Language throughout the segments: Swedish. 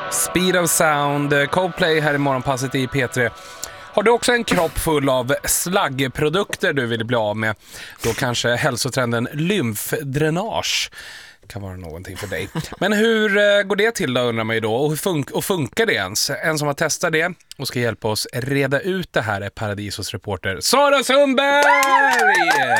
Speed of Sound, Coldplay här i morgonpasset i P3. Har du också en kropp full av slaggprodukter du vill bli av med? Då kanske hälsotrenden lymfdränage kan vara någonting för dig. Men hur går det till då, undrar man ju då? Och funkar det ens? En som har testat det och ska hjälpa oss reda ut det här är Paradisos reporter Sara Sundberg!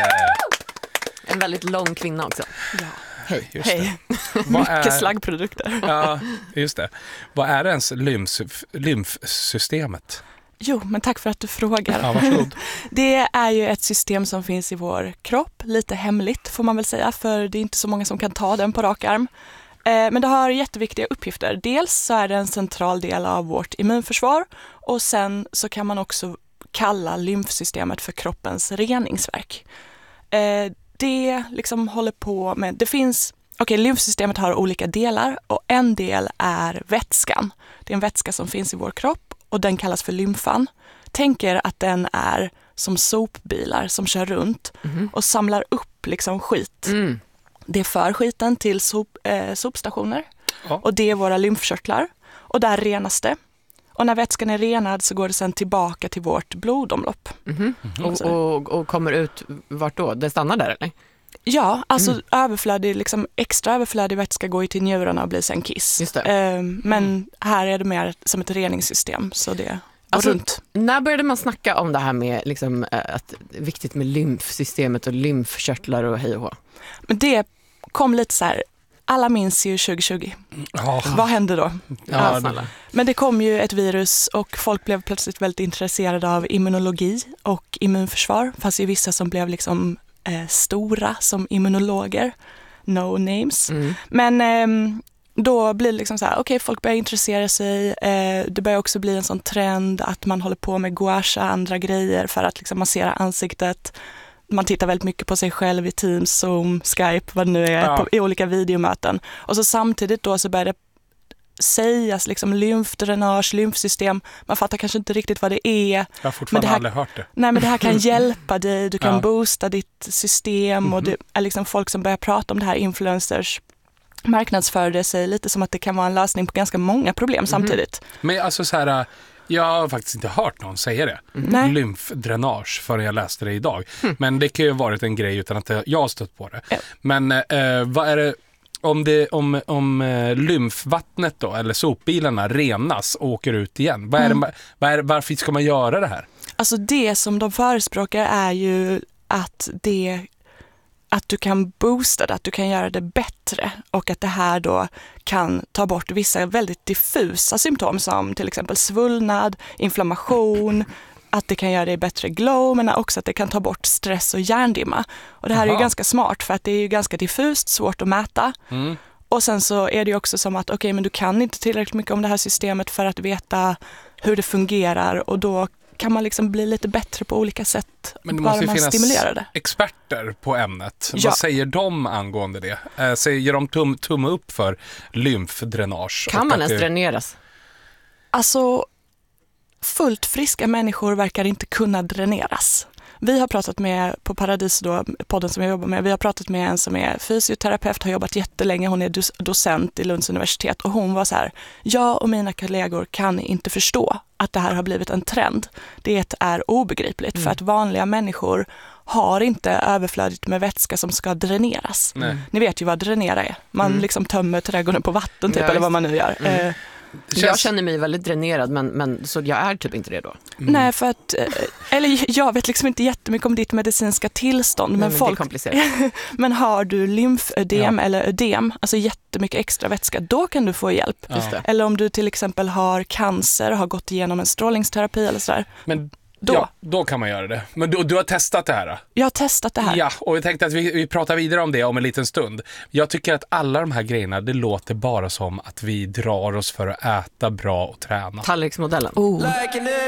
En väldigt lång kvinna också. Ja. Hej. Hej. Mycket slaggprodukter. Ja, just det. Vad är ens lymfsystemet? Jo, men tack för att du frågar. Ja, varsågod. Det är ju ett system som finns i vår kropp, lite hemligt får man väl säga, för det är inte så många som kan ta den på rak arm. Men det har jätteviktiga uppgifter. Dels så är det en central del av vårt immunförsvar och sen så kan man också kalla lymfsystemet för kroppens reningsverk. Det liksom håller på med, det finns, lymfsystemet har olika delar och en del är vätskan. Det är en vätska som finns i vår kropp och den kallas för lymfan. Tänk er att den är som sopbilar som kör runt och samlar upp liksom skit. Det för skiten till sopstationer och det är våra lymfkörtlar och där renas det. Och när vätskan är renad så går det sen tillbaka till vårt blodomlopp. Och kommer ut vart då? Det stannar där eller? Ja, alltså extra överflödig vätska går ju till njurarna och blir sen kiss. Just det. Men här är det mer som ett reningssystem så det går runt. När började man snacka om det här med liksom, att viktigt med lymfsystemet och lymfkörtlar och hej och hå? Men det kom lite så här, alla minns ju 2020. Vad hände då? Men det kom ju ett virus och folk blev plötsligt väldigt intresserade av immunologi och immunförsvar. Fast ju vissa som blev liksom stora som immunologer. No names. Men då blir det liksom så här, folk börjar intressera sig. Det börjar också bli en sån trend att man håller på med gouache och andra grejer för att liksom massera ansiktet. Man tittar väldigt mycket på sig själv i Teams, Zoom, Skype, vad det nu är, i olika videomöten. Och så samtidigt då så börjar det sägas liksom lymfdränage, lymfsystem. Man fattar kanske inte riktigt vad det är. Jag har fortfarande aldrig hört det. Nej, men det här kan hjälpa dig. Du kan boosta ditt system och det är liksom folk som börjar prata om det här, influencers marknadsför det sig lite som att det kan vara en lösning på ganska många problem samtidigt. Men alltså så här, jag har faktiskt inte hört någon säga det. Lymfdränage förrän jag läste det idag. Men det kan ju ha varit en grej utan att jag har stött på det. Men vad är det om lymfvattnet då eller sopbilarna renas och åker ut igen? Varför ska man göra det här? Alltså det som de förespråkar är ju att du kan boosta det, att du kan göra det bättre och att det här då kan ta bort vissa väldigt diffusa symptom som till exempel svullnad, inflammation, att det kan göra dig bättre glow men också att det kan ta bort stress och hjärndimma. Och det här är ju ganska smart för att det är ju ganska diffust, svårt att mäta. Och sen så är det ju också som att men du kan inte tillräckligt mycket om det här systemet för att veta hur det fungerar och då kan man liksom bli lite bättre på olika sätt. Men det måste ju finnas det. Experter på ämnet. Ja. Vad säger de angående det? Säger de tumme upp för lymfdränage? Kan man ens dräneras? Alltså, fullt friska människor verkar inte kunna dräneras. Vi har pratat med, på Paradis då, podden som jag jobbar med, vi har pratat med en som är fysioterapeut, har jobbat jättelänge, hon är docent i Lunds universitet och hon var så här, jag och mina kollegor kan inte förstå att det här har blivit en trend. Det är obegripligt för att vanliga människor har inte överflödigt med vätska som ska dräneras. Ni vet ju vad dränera är. Man liksom tömmer trädgården på vatten typ, eller vad man nu gör. Jag känner mig väldigt dränerad men så jag är typ inte det då. Nej, för att jag vet liksom inte jättemycket om ditt medicinska tillstånd. Men folk, det är komplicerat. Men har du lymfödem eller ödem, alltså jättemycket extra vätska, då kan du få hjälp. Eller om du till exempel har cancer och har gått igenom en strålningsterapi eller sådär. Men då kan man göra det. Men du har testat det här då? Jag har testat det här. Ja, och vi tänkte att vi pratar vidare om det om en liten stund. Jag tycker att alla de här grejerna, det låter bara som att vi drar oss för att äta bra och träna. Tallriksmodellen.